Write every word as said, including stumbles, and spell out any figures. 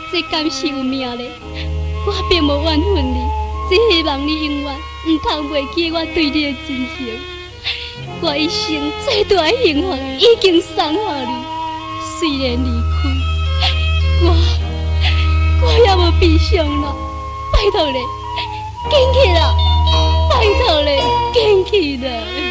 这敢是有命嘞！我并无怨恨你，只希望你永远唔通忘记我对你的真情。我一生最大的幸福已经送予你，虽然离开，我我也无悲伤啦。拜托咧，坚起啦！拜托咧，坚起啦！